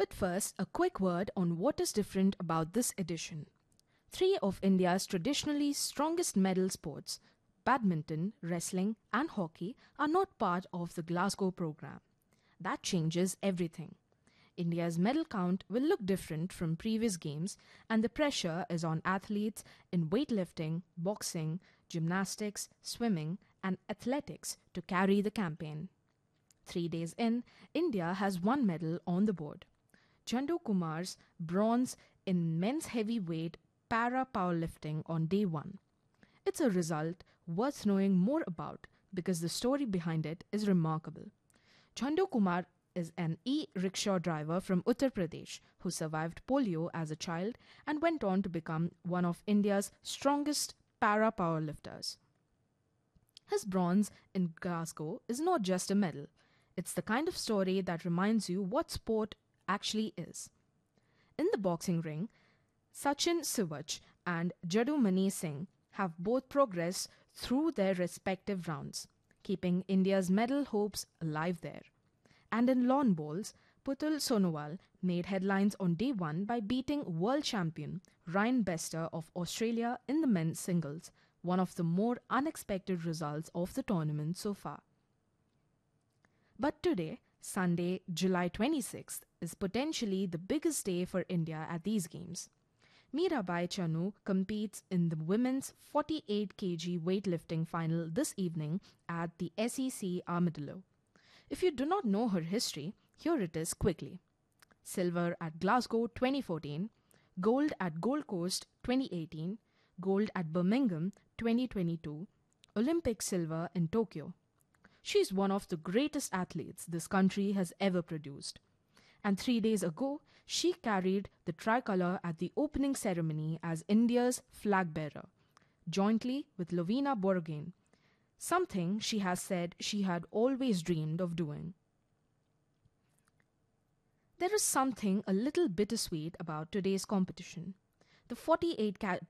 But first, a quick word on what is different about this edition. Three of India's traditionally strongest medal sports, badminton, wrestling, and hockey, are not part of the Glasgow program. That changes everything. India's medal count will look different from previous games, and the pressure is on athletes in weightlifting, boxing, gymnastics, swimming, and athletics to carry the campaign. 3 days in, India has one medal on the board. Chandu Kumar's bronze in men's heavyweight para powerlifting on day one. It's a result worth knowing more about because the story behind it is remarkable. Chandu Kumar is an e-rickshaw driver from Uttar Pradesh who survived polio as a child and went on to become one of India's strongest para powerlifters. His bronze in Glasgow is not just a medal, it's the kind of story that reminds you what sport actually is. In the boxing ring, Sachin Sivach and Jadu Mani Singh have both progressed through their respective rounds, keeping India's medal hopes alive there. And in lawn bowls, Putul Sonowal made headlines on day one by beating world champion Ryan Bester of Australia in the men's singles, one of the more unexpected results of the tournament so far. But today, Sunday, July 26th, is potentially the biggest day for India at these games. Mirabai Chanu competes in the women's 48 kg weightlifting final this evening at the SEC Armadillo. If you do not know her history, here it is quickly. Silver at Glasgow 2014, gold at Gold Coast 2018, gold at Birmingham 2022, Olympic silver in Tokyo. She is one of the greatest athletes this country has ever produced. And 3 days ago, she carried the tricolour at the opening ceremony as India's flag bearer, jointly with Lovina Borgohain, something she has said she had always dreamed of doing. There is something a little bittersweet about today's competition. The 48